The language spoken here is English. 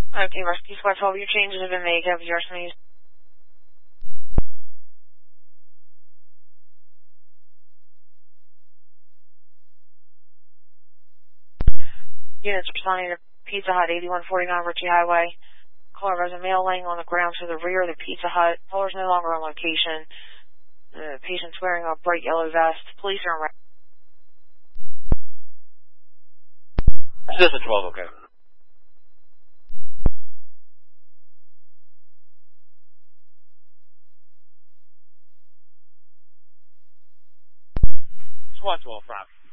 Okay, Rescue Squad 12, your changes have been made. Have your sneeze. Units responding to Pizza Hut, 8149 Ritchie Highway. Caller has a male laying on the ground to the rear of the Pizza Hut. Caller is no longer on location. The patient's wearing a bright yellow vest. Police are around. Citizen 12, okay. Squad 12, Rob.